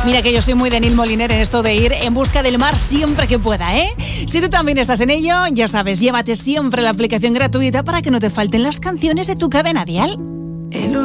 Mira que yo soy muy de Neil Moliner en esto de ir en busca del mar siempre que pueda, ¿eh? Si tú también estás en ello, ya sabes, llévate siempre la aplicación gratuita para que no te falten las canciones de tu cadena dial.